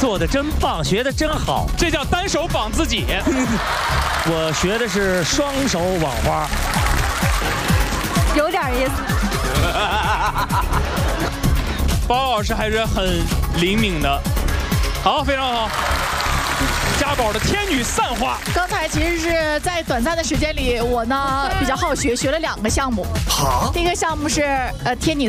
做的真棒，学的真好， 这叫单手绑自己。 我学的是双手网花， 有点意思。 包老师还是很灵敏的，好，非常好。家宝的天女散花， 刚才其实是在短暂的时间里，我呢比较好学，学了2个项目。好，第一个项目是天女